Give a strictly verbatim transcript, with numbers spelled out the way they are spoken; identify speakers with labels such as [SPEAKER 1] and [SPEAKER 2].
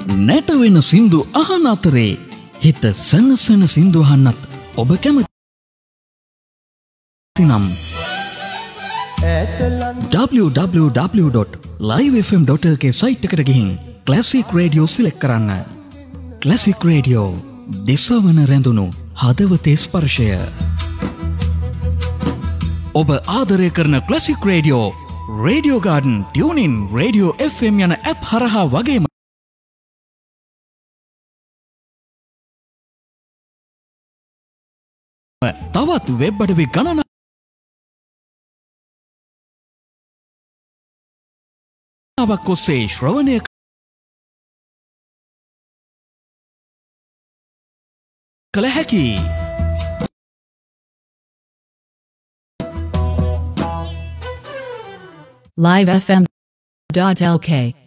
[SPEAKER 1] නැටවෙන සින්දු අහන අතරේ හිත සනසන සින්දු අහන්නත් ඔබ කැමති නම් w w w dot live f m dot l k site එකට ගිහින් ක්ලාසික් රේඩියෝ සිලෙක්ට් කරන්න. ක්ලාසික් රේඩියෝ දිසවන රැඳුණු හදවතේ ස්පර්ශය. ඔබ ආදරය කරන classic radio radio garden tuning radio F M යන ඇප් හරහා වගේම තවත් වෙබ් අඩවි ගණනාවක් ඔස්සේ ශ්‍රවණය කළ හැකි.
[SPEAKER 2] live f m dot l k